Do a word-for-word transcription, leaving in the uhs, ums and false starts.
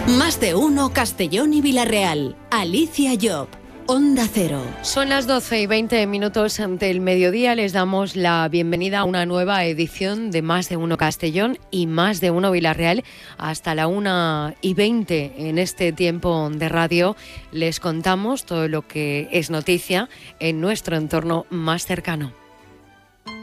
Más de uno Castellón y Villarreal. Alicia Job. Onda Cero. Son las doce y veinte minutos ante el mediodía. Les damos la bienvenida a una nueva edición de Más de Uno Castellón y Más de Uno Villarreal. Hasta la una y veinte en este tiempo de radio les contamos todo lo que es noticia en nuestro entorno más cercano.